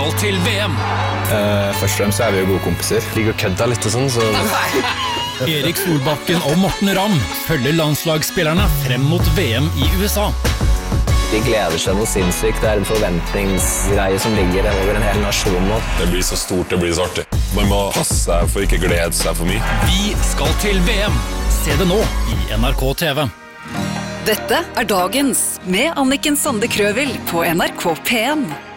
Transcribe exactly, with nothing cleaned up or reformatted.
skal til V M. Uh, først og fremst så er vi jo gode kompiser. Ligger og kødder litt og sånn, så... Erik Solbakken og Morten Ramm følger landslagsspillerne frem mot V M i U S A. De gleder seg noe sinnssykt. Det er en forventningsgreie som ligger over en hel nasjon nå. Det blir så stort, det blir så artig. Man må passe seg for ikke glede seg for mye. Vi skal til V M. Se det nå i N R K T V. Dette er Dagens med Anniken Sande Krøvel på N R K P en.